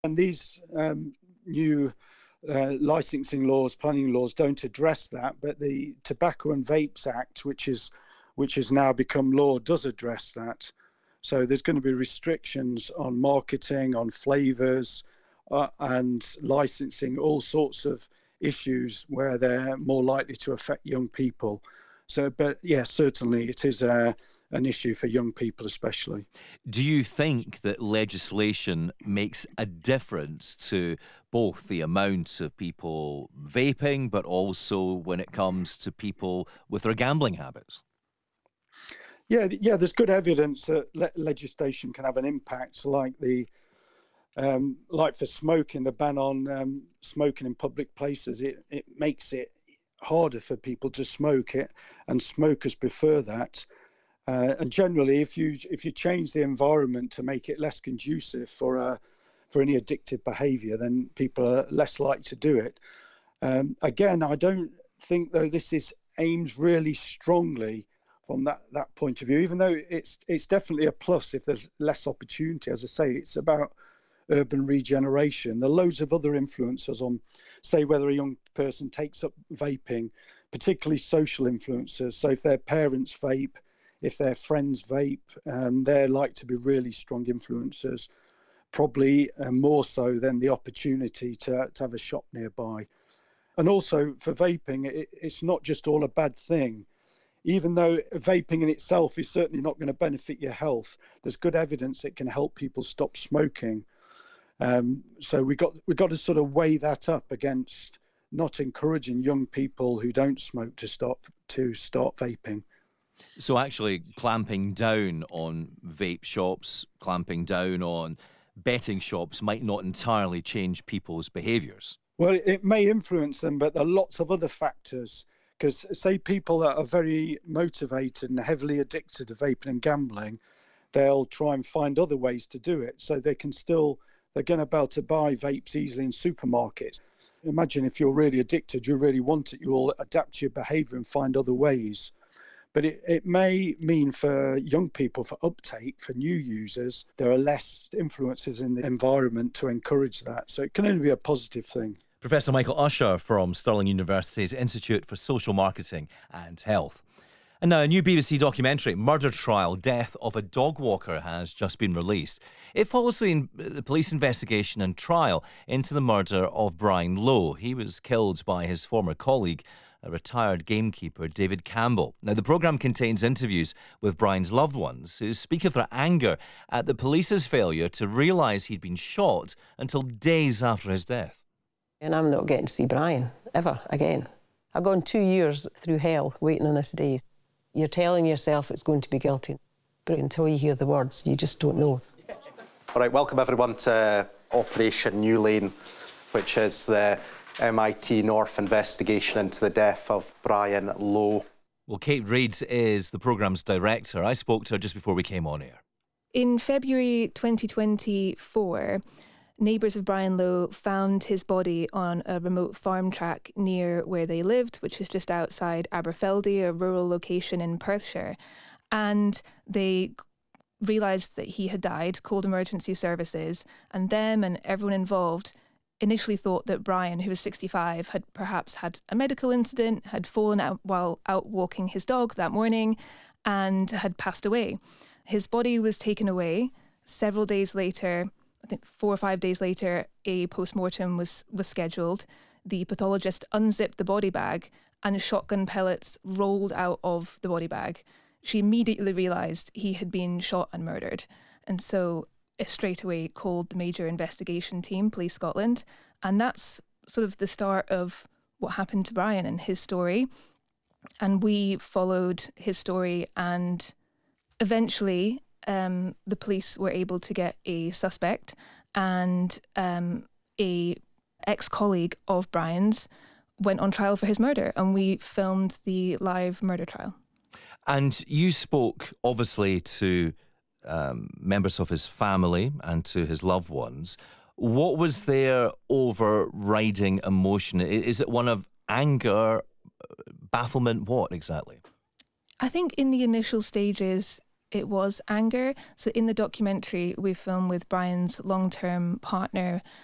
And these new licensing laws, planning laws don't address that, but the Tobacco and Vapes Act, which has now become law, does address that. So there's going to be restrictions on marketing, on flavours, and licensing, all sorts of issues where they're more likely to affect young people. So, but yes, certainly it is an issue for young people especially. Do you think that legislation makes a difference to both the amount of people vaping, but also when it comes to people with their gambling habits? Yeah, there's good evidence that legislation can have an impact, like for smoking, the ban on smoking in public places. It makes it harder for people to smoke it, and smokers prefer that. And generally, if you change the environment to make it less conducive for any addictive behaviour, then people are less likely to do it. Again, I don't think though this aims really strongly from that point of view, even though it's definitely a plus if there's less opportunity. As I say, it's about urban regeneration. There are loads of other influences on, say, whether a young person takes up vaping, particularly social influences. So if their parents vape, if their friends vape, they're like to be really strong influencers, probably more so than the opportunity to have a shop nearby. And also for vaping, it's not just all a bad thing. Even though vaping in itself is certainly not going to benefit your health, there's good evidence it can help people stop smoking. So we got to sort of weigh that up against not encouraging young people who don't smoke to start vaping. So actually clamping down on vape shops, clamping down on betting shops might not entirely change people's behaviours. Well, it may influence them, but there are lots of other factors. Because say people that are very motivated and heavily addicted to vaping and gambling, they'll try and find other ways to do it. So they're going to be able to buy vapes easily in supermarkets. Imagine if you're really addicted, you really want it, you'll adapt your behaviour and find other ways. But it may mean for young people, for uptake, for new users, there are less influences in the environment to encourage that. So it can only be a positive thing. Professor Michael Usher from Stirling University's Institute for Social Marketing and Health. And now a new BBC documentary, Murder Trial, Death of a Dog Walker, has just been released. It follows the police investigation and trial into the murder of Brian Lowe. He was killed by his former colleague, a retired gamekeeper, David Campbell. Now, the programme contains interviews with Brian's loved ones who speak of their anger at the police's failure to realise he'd been shot until days after his death. And I'm not getting to see Brian, ever, again. I've gone 2 years through hell waiting on this day. You're telling yourself it's going to be guilty, but until you hear the words, you just don't know. All right, welcome everyone to Operation New Lane, which is the MIT North investigation into the death of Brian Lowe. Well, Kate Reid is the programme's director. I spoke to her just before we came on air. In February 2024, neighbours of Brian Lowe found his body on a remote farm track near where they lived, which is just outside Aberfeldy, a rural location in Perthshire. And they realised that he had died, called emergency services, and them and everyone involved initially thought that Brian, who was 65, had perhaps had a medical incident, had fallen out while out walking his dog that morning, and had passed away. His body was taken away. Several days later, I think 4 or 5 days later, a post-mortem was scheduled. The pathologist unzipped the body bag and shotgun pellets rolled out of the body bag. She immediately realised he had been shot and murdered. And so straight away called the major investigation team, Police Scotland. And that's sort of the start of what happened to Brian and his story. And we followed his story, and eventually the police were able to get a suspect, and a ex-colleague of Brian's went on trial for his murder, and we filmed the live murder trial. And you spoke, obviously, to members of his family and to his loved ones. What was their overriding emotion? Is it one of anger, bafflement? What exactly? I think in the initial stages, it was anger. So in the documentary we film with Brian's long-term partner,